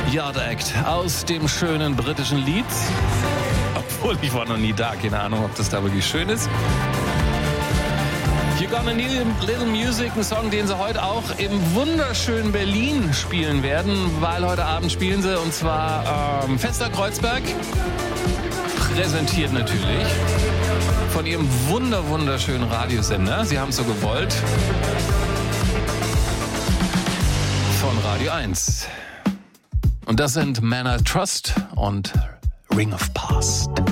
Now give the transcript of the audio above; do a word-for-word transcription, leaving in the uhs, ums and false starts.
Yard Act aus dem schönen britischen Lied. Obwohl, ich war noch nie da, keine Ahnung, ob das da wirklich schön ist. You're Gonna Need a Little Music, ein Song, den sie heute auch im wunderschönen Berlin spielen werden, weil heute Abend spielen sie, und zwar ähm, Fester Kreuzberg, präsentiert natürlich von ihrem wunder wunderschönen Radiosender. Sie haben es so gewollt. Von Radio eins. Und das sind Man I Trust und Ring of Past.